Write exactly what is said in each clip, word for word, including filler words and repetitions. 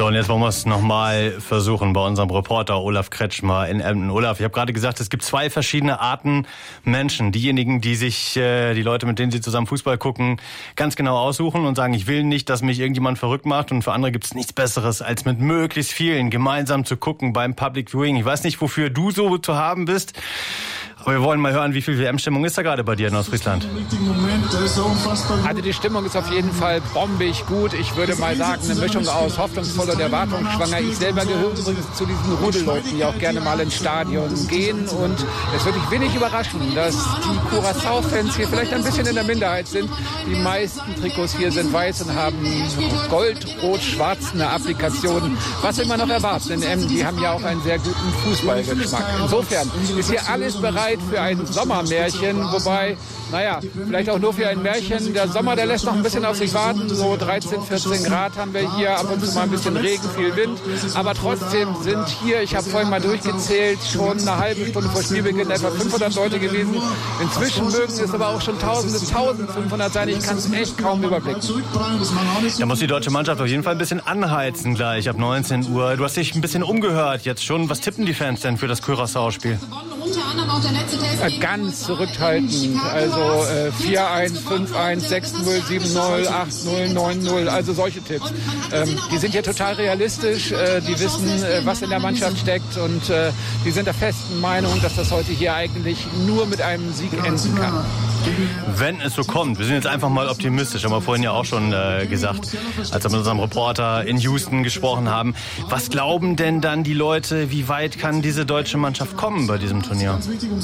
So, und jetzt wollen wir es nochmal versuchen bei unserem Reporter Olaf Kretschmer in Emden. Olaf, ich habe gerade gesagt, es gibt zwei verschiedene Arten Menschen. Diejenigen, die sich, äh, die Leute, mit denen sie zusammen Fußball gucken, ganz genau aussuchen und sagen, ich will nicht, dass mich irgendjemand verrückt macht. Und für andere gibt es nichts Besseres, als mit möglichst vielen gemeinsam zu gucken beim Public Viewing. Ich weiß nicht, wofür du so zu haben bist. Aber wir wollen mal hören, wie viel W M-Stimmung ist da gerade bei dir in Ostfriesland? Also die Stimmung ist auf jeden Fall bombig gut. Ich würde mal sagen, eine Mischung aus hoffnungsvoll und erwartungsschwanger. Ich selber gehöre übrigens zu diesen Rudelleuten, die auch gerne mal ins Stadion gehen. Und es würde mich wenig überraschen, dass die Curaçao-Fans hier vielleicht ein bisschen in der Minderheit sind. Die meisten Trikots hier sind weiß und haben gold, rot, schwarz eine Applikation. Was will man noch erwarten? Denn ähm, die haben ja auch einen sehr guten Fußballgeschmack. Insofern ist hier alles bereit für ein Sommermärchen, wobei, naja, vielleicht auch nur für ein Märchen. Der Sommer, der lässt noch ein bisschen auf sich warten. So dreizehn, vierzehn Grad haben wir hier, ab und zu mal ein bisschen Regen, viel Wind. Aber trotzdem sind hier, ich habe vorhin mal durchgezählt, schon eine halbe Stunde vor Spielbeginn etwa fünfhundert Leute gewesen. Inzwischen mögen es aber auch schon tausend bis eintausendfünfhundert sein. Ich kann es echt kaum überblicken. Da muss die deutsche Mannschaft auf jeden Fall ein bisschen anheizen gleich ab neunzehn Uhr. Du hast dich ein bisschen umgehört jetzt schon. Was tippen die Fans denn für das Curaçao-Spiel? Ganz zurückhaltend. Also äh, vier eins, fünf eins, sechs null, sieben null, acht null, neun null. Also solche Tipps. Ähm, die sind hier total realistisch. Äh, die wissen, äh, was in der Mannschaft steckt. Und äh, die sind der festen Meinung, dass das heute hier eigentlich nur mit einem Sieg enden kann. Wenn es so kommt, wir sind jetzt einfach mal optimistisch, haben wir vorhin ja auch schon äh, gesagt, als wir mit unserem Reporter in Houston gesprochen haben. Was glauben denn dann die Leute, wie weit kann diese deutsche Mannschaft kommen bei diesem Turnier?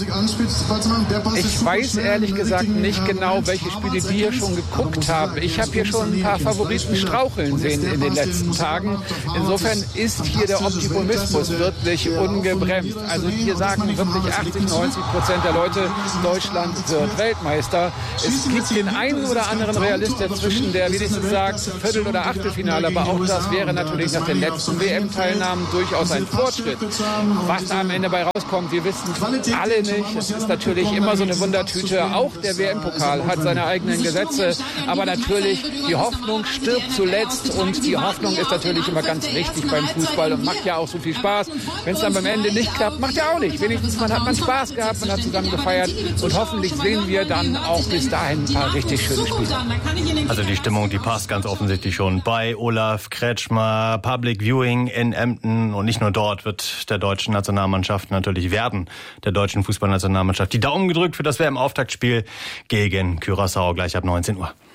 Ich weiß ehrlich gesagt nicht genau, welche Spiele die hier schon geguckt haben. Ich habe hier schon ein paar Favoriten straucheln sehen in den letzten Tagen. Insofern ist hier der Optimismus wirklich ungebremst. Also hier sagen wirklich achtzig, neunzig Prozent der Leute, Deutschland wird Weltmeister. Es gibt den einen oder anderen Realist dazwischen, der wenigstens sagt Viertel- oder Achtelfinale, aber auch das wäre natürlich nach den letzten W M-Teilnahmen durchaus ein Fortschritt. Was da am Ende bei rauskommt, wir wissen alle nicht. Es ist natürlich immer so eine Wundertüte. Auch der W M-Pokal hat seine eigenen Gesetze, aber natürlich, die Hoffnung stirbt zuletzt und die Hoffnung ist natürlich immer ganz wichtig beim Fußball und macht ja auch so viel Spaß. Wenn es dann beim Ende nicht klappt, macht ja auch nicht. Wenigstens man hat man Spaß gehabt, man hat zusammen gefeiert und hoffentlich sehen wir dann auch bis dahin ein paar richtig schöne Spiele. Also die Stimmung, die passt ganz offensichtlich schon bei Olaf Kretschmer. Public Viewing in Emden und nicht nur dort wird der deutschen Nationalmannschaft, natürlich werden der deutschen Fußballnationalmannschaft die Daumen gedrückt für das W M-Auftaktspiel gegen Curaçao gleich ab neunzehn Uhr.